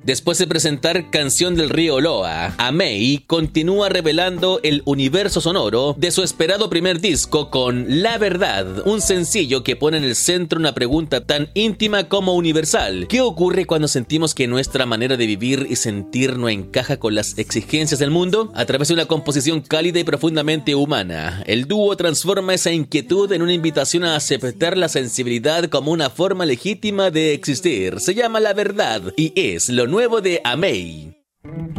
Después de presentar Canción del Río Loa, Amei continúa revelando el universo sonoro de su esperado primer disco con La Verdad, un sencillo que pone en el centro una pregunta tan íntima como universal. ¿Qué ocurre cuando sentimos que nuestra manera de vivir y sentir no encaja con las exigencias del mundo? A través de una composición cálida y profundamente humana, el dúo transforma esa inquietud en una invitación a aceptar la sensibilidad como una forma legítima de existir. Se llama La Verdad y es lo nuevo de Amei.